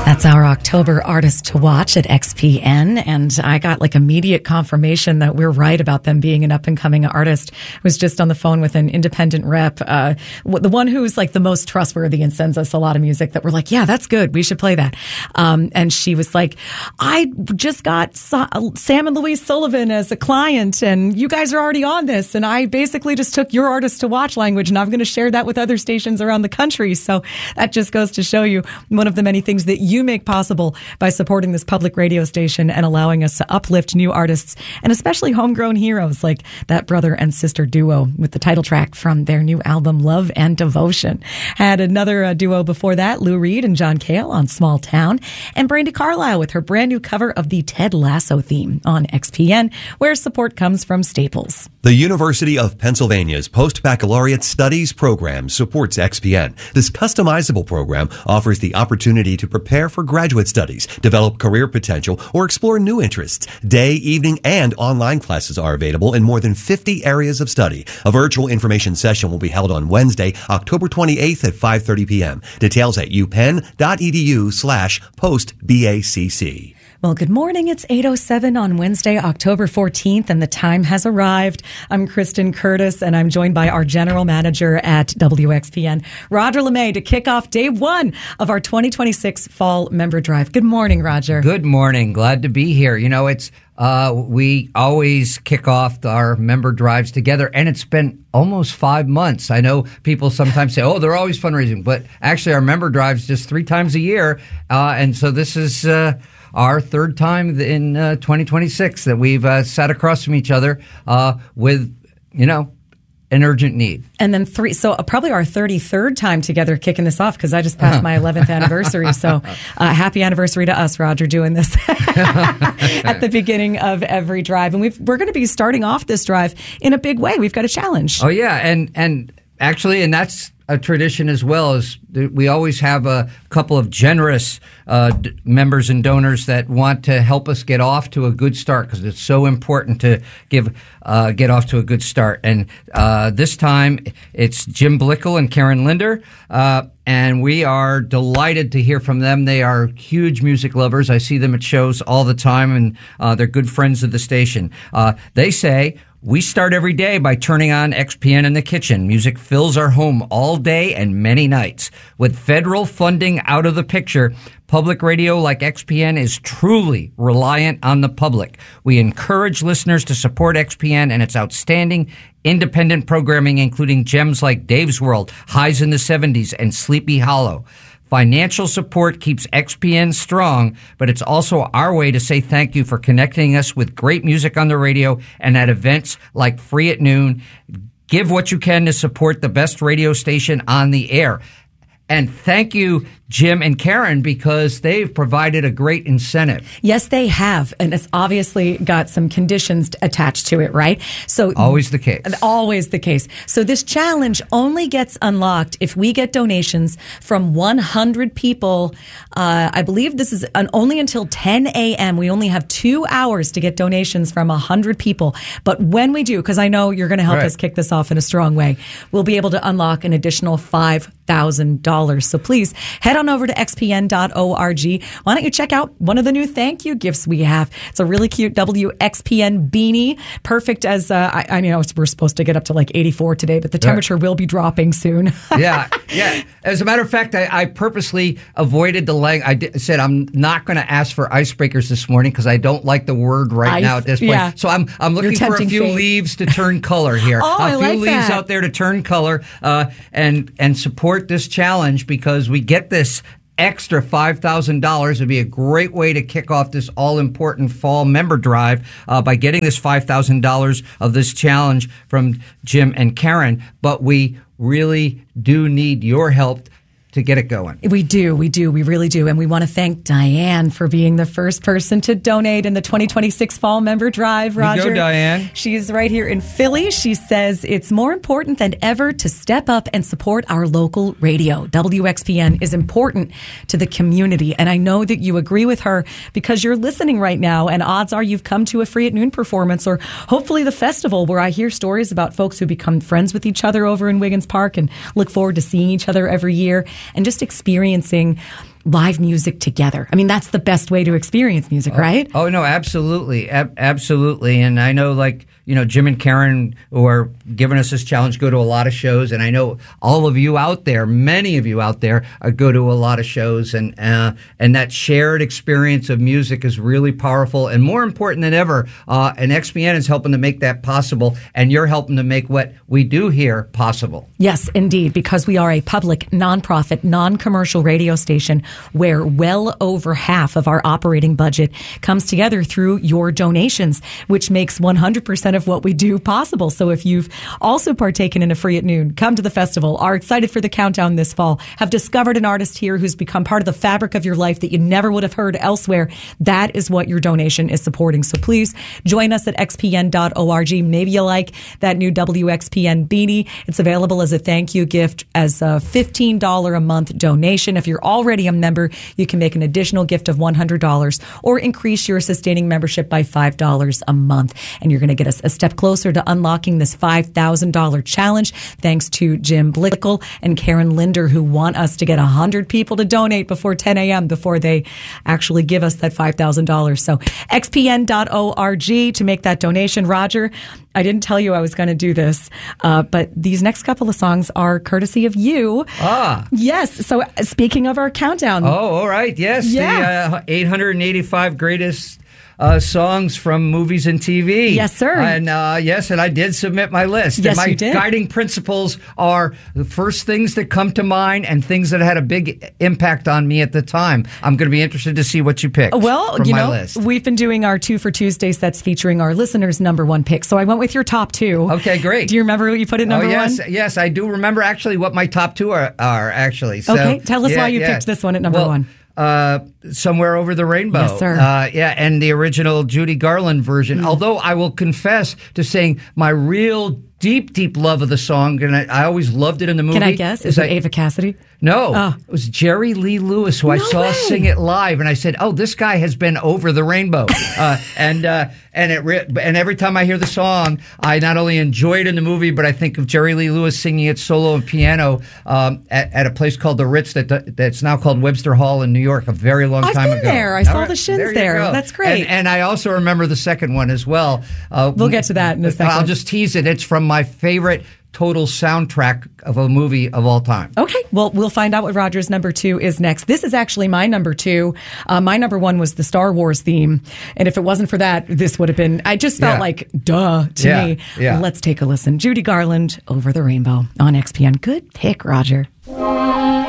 That's our October artist to watch at XPN. And I got like immediate confirmation that we're right about them being an up and coming artist. I was just on the phone with an independent rep, the one who's like the most trustworthy and sends us a lot of music that we're like, yeah, that's good. We should play that. And she was like, I just got Sam and Louise Sullivan as a client and you guys are already on this. And I basically just took your artist to watch language and I'm going to share that with other stations around the country. So that just goes to show you one of the many things that you make possible by supporting this public radio station and allowing us to uplift new artists and especially homegrown heroes like that brother and sister duo with the title track from their new album Love and Devotion. Had another duo before that, Lou Reed and John Cale on Small Town, and Brandi Carlile with her brand new cover of the Ted Lasso theme on XPN, where support comes from Staples. The University of Pennsylvania's Post-Baccalaureate Studies program supports XPN. This customizable program offers the opportunity to prepare for graduate studies, develop career potential, or explore new interests. Day, evening, and online classes are available in more than 50 areas of study. A virtual information session will be held on Wednesday, October 28th at 5:30 p.m. Details at upenn.edu/postbacc. Well, good morning. It's 8:07 on Wednesday, October 14th, and the time has arrived. I'm Kristen Curtis, and I'm joined by our general manager at WXPN, Roger LeMay, to kick off day one of our 2026 Fall Member Drive. Good morning, Roger. Good morning. Glad to be here. You know, it's we always kick off our member drives together, and it's been almost 5 months. I know people sometimes say, oh, they're always fundraising, but actually our member drives just 3 times a year, and so this is our third time in 2026 that we've sat across from each other with, an urgent need. And then probably our 33rd time together kicking this off because I just passed my 11th anniversary. So happy anniversary to us, Roger, doing this at the beginning of every drive. And we're going to be starting off this drive in a big way. We've got a challenge. Oh, yeah. And actually, and that's a tradition as well, is we always have a couple of generous members and donors that want to help us get off to a good start because it's so important to get off to a good start. And this time it's Jim Blickel and Karen Linder, and we are delighted to hear from them. They are huge music lovers. I see them at shows all the time, and they're good friends of the station. They say, we start every day by turning on XPN in the kitchen. Music fills our home all day and many nights. With federal funding out of the picture, public radio like XPN is truly reliant on the public. We encourage listeners to support XPN and its outstanding independent programming, including gems like Dave's World, Highs in the 70s, and Sleepy Hollow. Financial support keeps XPN strong, but it's also our way to say thank you for connecting us with great music on the radio and at events like Free at Noon. Give what you can to support the best radio station on the air. And thank you, Jim and Karen, because they've provided a great incentive. Yes, they have. And it's obviously got some conditions attached to it, right? So always the case. Always the case. So this challenge only gets unlocked if we get donations from 100 people. I believe this is only until 10 a.m. We only have 2 hours to get donations from 100 people. But when we do, because I know you're going to help us kick this off in a strong way, we'll be able to unlock an additional $5,000. So please head on over to xpn.org. Why don't you check out one of the new thank you gifts we have? It's a really cute WXPN beanie. Perfect as, I know we're supposed to get up to like 84 today, but the temperature will be dropping soon. Yeah. As a matter of fact, I purposely avoided the I said I'm not going to ask for icebreakers this morning because I don't like the word now at this point. Yeah. So I'm looking for a few leaves to turn color here. A few leaves out there to turn color and support this challenge because we get this extra $5,000. It'd be a great way to kick off this all-important fall member drive by getting this $5,000 of this challenge from Jim and Karen. But we really do need your help to get it going. We do. We really do. And we want to thank Diane for being the first person to donate in the 2026 Fall Member Drive, Roger. You go, Diane. She's right here in Philly. She says it's more important than ever to step up and support our local radio. WXPN is important to the community. And I know that you agree with her because you're listening right now. And odds are you've come to a Free at Noon performance or hopefully the festival where I hear stories about folks who become friends with each other over in Wiggins Park and look forward to seeing each other every year and just experiencing live music together. I mean, that's the best way to experience music, right? Oh, no, absolutely. Absolutely. And I know, like, Jim and Karen, who are giving us this challenge, go to a lot of shows. And I know all of you out there, many of you out there, go to a lot of shows. And that shared experience of music is really powerful and more important than ever. And XPN is helping to make that possible. And you're helping to make what we do here possible. Yes, indeed, because we are a public, nonprofit, non-commercial radio station where well over half of our operating budget comes together through your donations, which makes 100% of what we do possible. So if you've also partaken in a Free at Noon, come to the festival, are excited for the countdown this fall, have discovered an artist here who's become part of the fabric of your life that you never would have heard elsewhere, that is what your donation is supporting. So please join us at xpn.org. Maybe you like that new WXPN beanie. It's available as a thank you gift as a $15 a month donation. If you're already a member, you can make an additional gift of $100 or increase your sustaining membership by $5 a month. And you're going to get us a step closer to unlocking this $5,000 challenge, thanks to Jim Blickel and Karen Linder, who want us to get 100 people to donate before 10 a.m. before they actually give us that $5,000. So xpn.org to make that donation. Roger, I didn't tell you I was going to do this, but these next couple of songs are courtesy of you. Yes. So speaking of our countdown. Oh, all right. Yes. Yeah. The 885 greatest songs from movies and TV. Yes, sir. And yes, and I did submit my list. Yes, and my you did. guiding principles are the first things that come to mind and things that had a big impact on me at the time. I'm going to be interested to see what you picked. Well, from my list. We've been doing our 2 for Tuesday sets featuring our listeners' number one pick. So I went with your top 2. Okay, great. Do you remember what you put at number one? Yes, I do remember actually what my top 2 are actually. So, okay, tell us why you picked this one at number one. Somewhere Over the Rainbow. Yes, sir. And the original Judy Garland version. Although I will confess to saying my real deep love of the song, and I always loved it in the movie. Can I guess? Is it Ava Cassidy? No, it was Jerry Lee Lewis, who I saw sing it live, and I said, "Oh, this guy has been over the rainbow." And every time I hear the song, I not only enjoy it in the movie, but I think of Jerry Lee Lewis singing it solo and piano at a place called the Ritz that's now called Webster Hall in New York, a very long time ago. I've been there. I saw the Shins there. That's great. And I also remember the second one as well. We'll get to that in a second. I'll just tease it. It's from my favorite total soundtrack of a movie of all time. Okay, well, we'll find out what Roger's number 2 is next. This is actually my number 2. My number 1 was the Star Wars theme, and if it wasn't for that, this would have been, I just felt like, duh, to me. Yeah. Let's take a listen. Judy Garland, Over the Rainbow on XPN. Good pick, Roger.